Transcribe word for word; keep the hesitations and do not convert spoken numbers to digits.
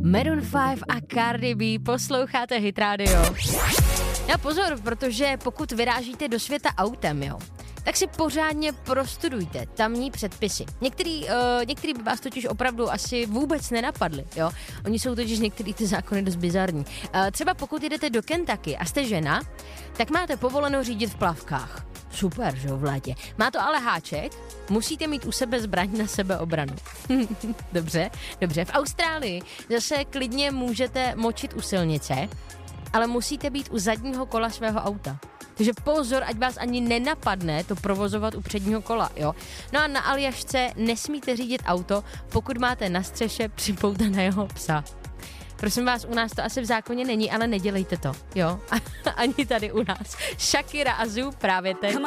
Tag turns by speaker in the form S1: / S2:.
S1: Maroon pět a Cardi B, posloucháte Hit Radio. Já pozor, protože pokud vyrážíte do světa autem, jo, tak si pořádně prostudujte tamní předpisy. Některý, uh, některý by vás totiž opravdu asi vůbec nenapadli, jo. Oni jsou totiž některý ty zákony dost bizarní. Uh, třeba pokud jdete do Kentucky a jste žena, tak máte povoleno řídit v plavkách. Super, že jo, v létě. Má to ale háček, musíte mít u sebe zbraň na sebeobranu. Dobře, dobře. V Austrálii zase klidně můžete močit u silnice, ale musíte být u zadního kola svého auta. Takže pozor, ať vás ani nenapadne to provozovat u předního kola, jo. No a na Aljašce nesmíte řídit auto, pokud máte na střeše připoutaného psa. Prosím vás, u nás to asi v zákoně není, ale nedělejte to, jo. Ani tady u nás. Shakira a Zoo právě teď.